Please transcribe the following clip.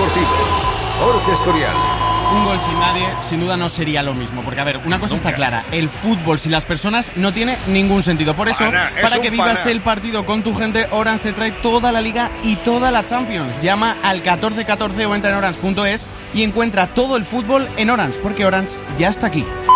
Deportivo. Jorge Escorial. Un gol sin nadie, sin duda no sería lo mismo. Porque, a ver, una cosa está clara. El fútbol sin las personas no tiene ningún sentido. Por eso, para que vivas el partido con tu gente, Orange te trae toda la Liga y toda la Champions. Llama al 1414 o entra en orange.es y encuentra todo el fútbol en Orange, porque Orange ya está aquí.